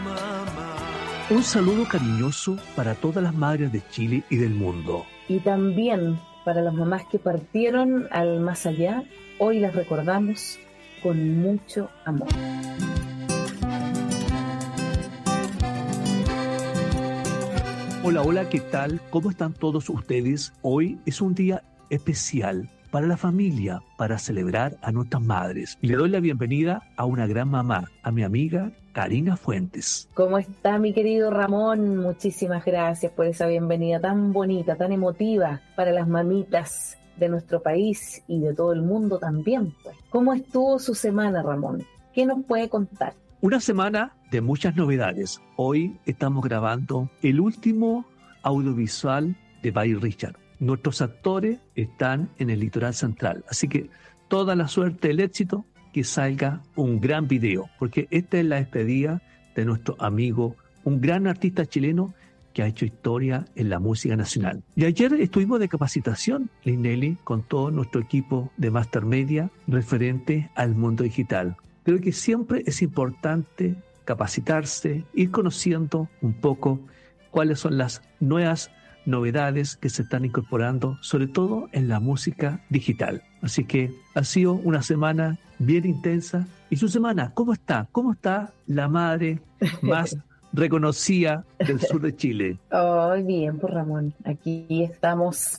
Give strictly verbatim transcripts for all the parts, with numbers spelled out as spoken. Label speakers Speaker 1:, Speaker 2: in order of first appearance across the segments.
Speaker 1: Un saludo cariñoso para todas las madres de Chile y del mundo.
Speaker 2: Y también para las mamás que partieron al más allá, hoy las recordamos con mucho amor.
Speaker 1: Hola, hola, ¿qué tal? ¿Cómo están todos ustedes? Hoy es un día especial para la familia, para celebrar a nuestras madres. Y le doy la bienvenida a una gran mamá, a mi amiga Karina Fuentes.
Speaker 2: ¿Cómo está mi querido Ramón? Muchísimas gracias por esa bienvenida tan bonita, tan emotiva para las mamitas de nuestro país y de todo el mundo también, pues. ¿Cómo estuvo su semana, Ramón? ¿Qué nos puede contar?
Speaker 1: Una semana de muchas novedades. Hoy estamos grabando el último audiovisual de Bye Richard. Nuestros actores están en el litoral central, así que toda la suerte, el éxito, que salga un gran video, porque esta es la despedida de nuestro amigo, un gran artista chileno que ha hecho historia en la música nacional. Y ayer estuvimos de capacitación, Linelli, con todo nuestro equipo de Master Media referente al mundo digital. Creo que siempre es importante capacitarse, ir conociendo un poco cuáles son las nuevas novedades que se están incorporando, sobre todo en la música digital. Así que ha sido una semana bien intensa. ¿Y su semana? ¿Cómo está? ¿Cómo está la madre más reconocida del sur de Chile?
Speaker 2: Oh, bien, pues Ramón, aquí estamos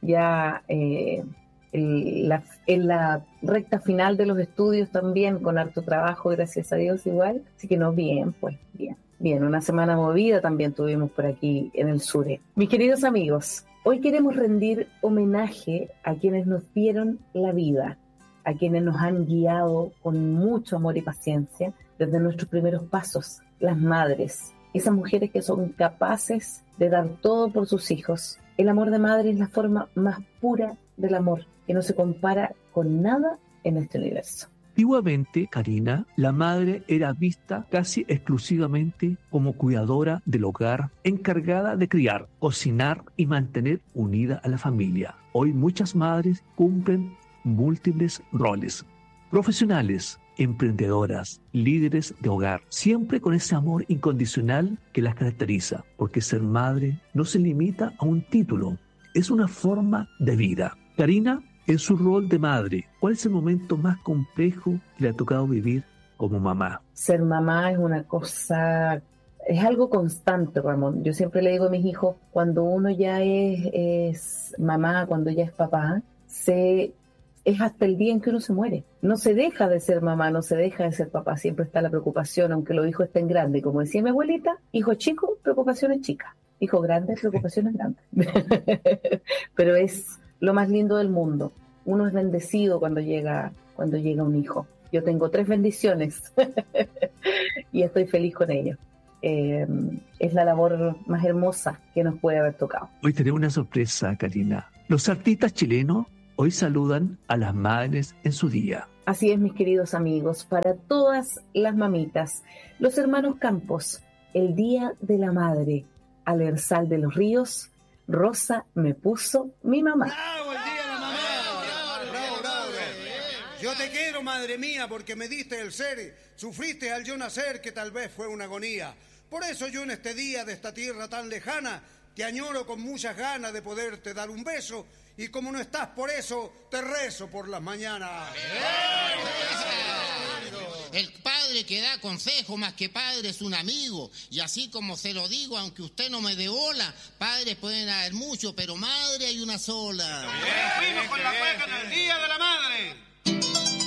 Speaker 2: ya eh, en, la, en la recta final de los estudios también, con harto trabajo, gracias a Dios igual. Así que no, bien, pues bien. Bien, una semana movida también tuvimos por aquí en el sur. Mis queridos amigos, hoy queremos rendir homenaje a quienes nos dieron la vida, a quienes nos han guiado con mucho amor y paciencia desde nuestros primeros pasos, las madres, esas mujeres que son capaces de dar todo por sus hijos. El amor de madre es la forma más pura del amor, que no se compara con nada en este universo.
Speaker 1: Antiguamente, Karina, la madre era vista casi exclusivamente como cuidadora del hogar, encargada de criar, cocinar y mantener unida a la familia. Hoy muchas madres cumplen múltiples roles: profesionales, emprendedoras, líderes de hogar, siempre con ese amor incondicional que las caracteriza, porque ser madre no se limita a un título, es una forma de vida. Karina, en su rol de madre, ¿cuál es el momento más complejo que le ha tocado vivir como mamá?
Speaker 2: Ser mamá es una cosa, es algo constante, Ramón. Yo siempre le digo a mis hijos, cuando uno ya es, es mamá, cuando ya es papá, se, es hasta el día en que uno se muere. No se deja de ser mamá, no se deja de ser papá. Siempre está la preocupación, aunque los hijos estén grandes. Como decía mi abuelita, hijo chico, preocupaciones chicas. Hijo grande, preocupaciones grandes. Pero es lo más lindo del mundo. Uno es bendecido cuando llega, cuando llega un hijo. Yo tengo tres bendiciones y estoy feliz con ello. Eh, es la labor más hermosa que nos puede haber tocado.
Speaker 1: Hoy tenemos una sorpresa, Karina. Los artistas chilenos hoy saludan a las madres en su día.
Speaker 2: Así es, mis queridos amigos, para todas las mamitas, los hermanos Campos, el Día de la Madre, al Ersal de los Ríos, Rosa me puso mi mamá.
Speaker 3: ¡Bravo, el Día de la Mamá! ¡Bravo, bravo, bravo! Yo te quiero, madre mía, porque me diste el ser, sufriste al yo nacer, que tal vez fue una agonía. Por eso yo en este día de esta tierra tan lejana, te añoro con muchas ganas de poderte dar un beso, y como no estás por eso, te rezo por las mañanas.
Speaker 4: El padre que da consejo más que padre es un amigo, y así como se lo digo, aunque usted no me dé bola, padres pueden haber muchos, pero madre hay una sola.